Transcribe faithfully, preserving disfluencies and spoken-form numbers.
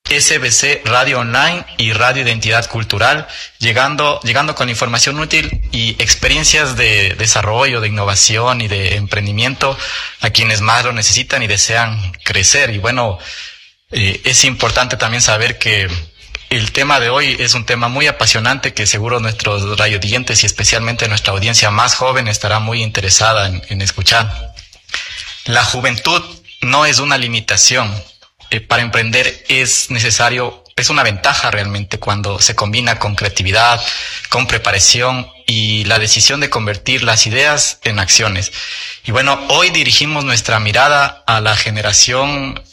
S B C Radio Online y Radio Identidad Cultural, llegando, llegando con información útil y experiencias de desarrollo, de innovación y de emprendimiento a quienes más lo necesitan y desean crecer. Y bueno, eh, es importante también saber que el tema de hoy es un tema muy apasionante que seguro nuestros radioyentes y especialmente nuestra audiencia más joven estará muy interesada en, en escuchar. La juventud no es una limitación. Eh, para emprender es necesario, es una ventaja realmente cuando se combina con creatividad, con preparación y la decisión de convertir las ideas en acciones. Y bueno, hoy dirigimos nuestra mirada a la generación